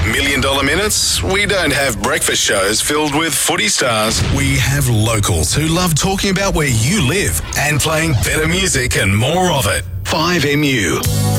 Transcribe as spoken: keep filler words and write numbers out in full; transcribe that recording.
Million Dollar Minutes? We don't have breakfast shows filled with footy stars. We have locals who love talking about where you live and playing better music and more of it. five M U.